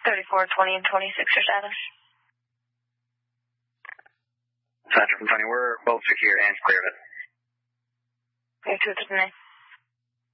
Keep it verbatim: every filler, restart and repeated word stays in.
thirty-four, twenty, and twenty-six are status. Center from Tony, we're both secure and clear of it. Okay, two to the nine.